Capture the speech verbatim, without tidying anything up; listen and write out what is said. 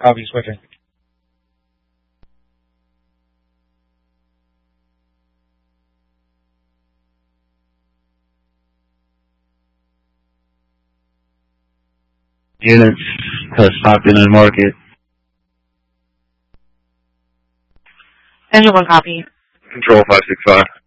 Copy, switching. Units to Stockton and Market. Engine one copy. Control five six five.